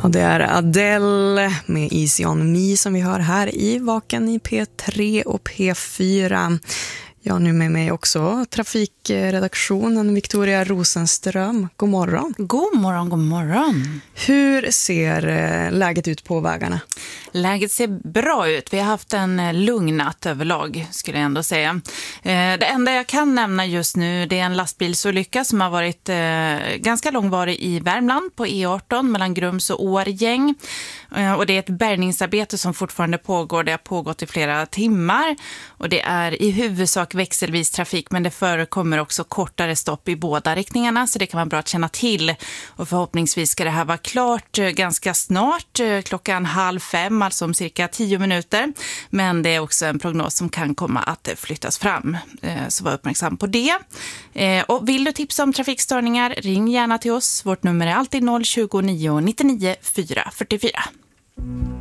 Ja, det är Adele med Easy on Me som vi hör här i Vaken i P3 och P4. Jag har nu med mig också trafikredaktionen Victoria Rosenström. God morgon. God morgon, god morgon. Hur ser läget ut på vägarna? Läget ser bra ut. Vi har haft en lugn natt överlag, skulle jag ändå säga. Det enda jag kan nämna just nu, det är en lastbilsolycka som har varit ganska långvarig i Värmland på E18 mellan Grums och Årgäng. Och det är ett bärgningsarbete som fortfarande pågår. Det har pågått i flera timmar och det är i huvudsak växelvis trafik, men det förekommer också kortare stopp i båda riktningarna, så det kan vara bra att känna till. Och förhoppningsvis ska det här vara klart ganska snart, klockan 4:30, alltså om cirka 10 minuter. Men det är också en prognos som kan komma att flyttas fram, så var uppmärksam på det. Och vill du tipsa om trafikstörningar, ring gärna till oss. Vårt nummer är alltid 020 9 99 444.